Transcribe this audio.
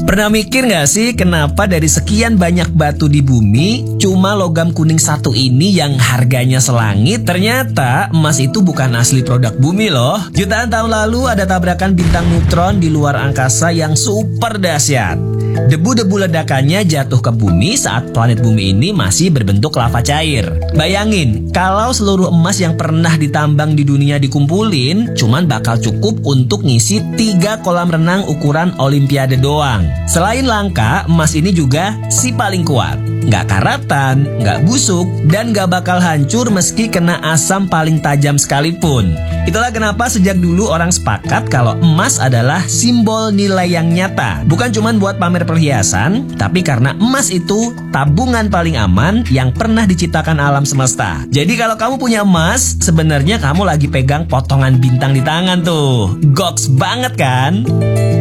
Pernah mikir gak sih kenapa dari sekian banyak batu di bumi, cuma logam kuning satu ini yang harganya selangit? Ternyata emas itu bukan asli produk bumi loh. Jutaan tahun lalu ada tabrakan bintang neutron di luar angkasa yang super dahsyat. Debu-debu ledakannya jatuh ke bumi saat planet bumi ini masih berbentuk lava cair. Bayangin, kalau seluruh emas yang pernah ditambang di dunia dikumpulin, cuman bakal cukup untuk ngisi 3 kolam renang ukuran Olimpiade doang. Selain langka, emas ini juga si paling kuat. Nggak karatan, nggak busuk, dan nggak bakal hancur meski kena asam paling tajam sekalipun. Itulah kenapa sejak dulu orang sepakat kalau emas adalah simbol nilai yang nyata. Bukan cuma buat pamer perhiasan, tapi karena emas itu tabungan paling aman yang pernah diciptakan alam semesta. Jadi kalau kamu punya emas, sebenarnya kamu lagi pegang potongan bintang di tangan tuh. Goks banget kan?